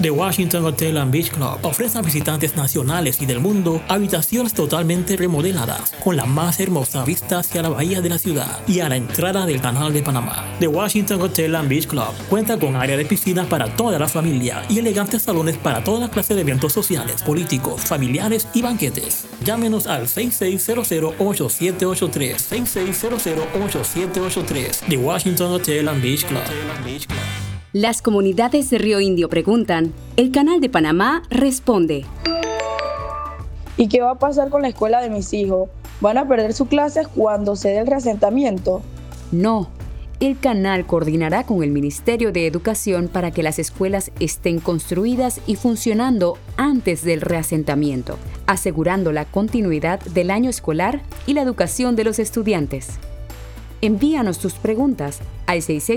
The Washington Hotel and Beach Club ofrece a visitantes nacionales y del mundo habitaciones totalmente remodeladas con la más hermosa vista hacia la bahía de la ciudad y a la entrada del Canal de Panamá. The Washington Hotel and Beach Club cuenta con área de piscina para toda la familia y elegantes salones para toda clase de eventos sociales, políticos, familiares y banquetes. Llámenos al 6600-8783, 6600-8783. The Washington Hotel and Beach Club. Las comunidades de Río Indio preguntan, el Canal de Panamá responde. ¿Y qué va a pasar con la escuela de mis hijos? ¿Van a perder sus clases cuando se dé el reasentamiento? No, el canal coordinará con el Ministerio de Educación para que las escuelas estén construidas y funcionando antes del reasentamiento, asegurando la continuidad del año escolar y la educación de los estudiantes. Envíanos tus preguntas al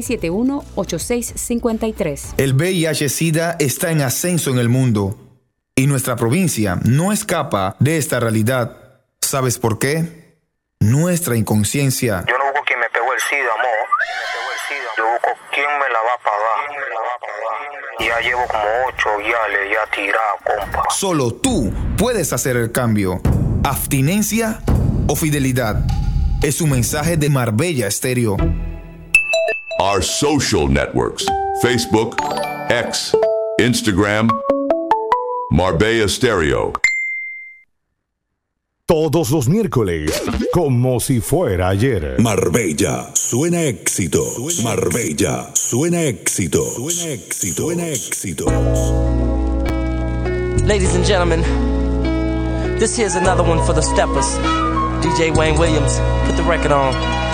6671-8653. El VIH-Sida está en ascenso en el mundo y nuestra provincia no escapa de esta realidad. ¿Sabes por qué? Nuestra inconsciencia. Yo no busco quien me pegó el SIDA, amor. Yo busco quién me la va a pagar. Ya llevo como 8 viales ya tirado, compa. Solo tú puedes hacer el cambio. Abstinencia o fidelidad. Es un mensaje de Marbella Estéreo. Our social networks: Facebook, X, Instagram, Marbella Stereo. Todos los miércoles, como si fuera ayer. Marbella, suena éxito. Marbella, suena éxito. Suena éxito. Suena éxito. Ladies and gentlemen, this here's another one for the steppers. DJ Wayne Williams, put the record on.